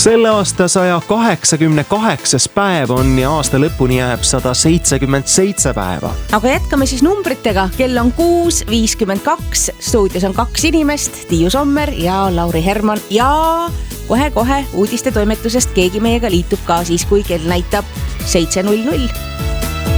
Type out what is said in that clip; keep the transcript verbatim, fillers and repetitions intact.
Selle aasta saja kaheksakümne kaheksas päev on ja aasta lõpuni jääb sada seitsekümmend seitse päeva. Aga jätkame siis numbritega. Kell on kuus viiskümmend kaks. Stuudios on kaks inimest, Tiiu Sommer ja Lauri Herman. Ja kohe-kohe uudiste toimetusest keegi meiega liitub ka siis, kui kell näitab seitse null null.